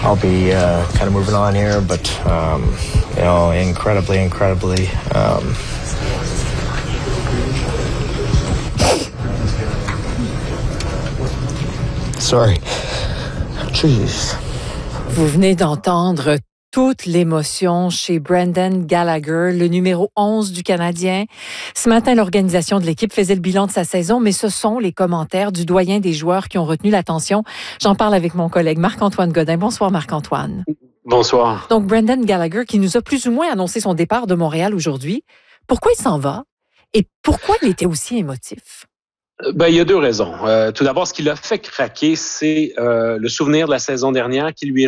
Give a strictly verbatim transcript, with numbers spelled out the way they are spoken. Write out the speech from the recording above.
I'll be uh, kind of moving on here, but um, you know, incredibly, incredibly. Um, sorry. Jeez. Vous venez d'entendre toute l'émotion chez Brendan Gallagher, le numéro onze du Canadien. Ce matin, l'organisation de l'équipe faisait le bilan de sa saison, mais ce sont les commentaires du doyen des joueurs qui ont retenu l'attention. J'en parle avec mon collègue Marc-Antoine Godin. Bonsoir Marc-Antoine. Bonsoir. Donc Brendan Gallagher qui nous a plus ou moins annoncé son départ de Montréal aujourd'hui. Pourquoi il s'en va et pourquoi il était aussi émotif? Ben, il y a deux raisons. Euh, tout d'abord, ce qui l'a fait craquer, c'est euh, le souvenir de la saison dernière qui lui est